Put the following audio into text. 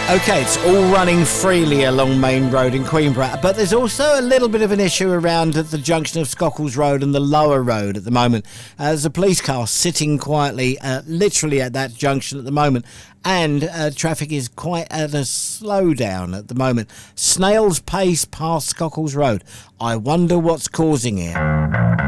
Okay, it's all running freely along Main Road in Queenborough, but there's also a little bit of an issue around at the junction of Scockles Road and the Lower Road at the moment. There's a police car sitting quietly, literally at that junction at the moment, and traffic is quite at a slowdown at the moment. Snail's pace past Scockles Road. I wonder what's causing it.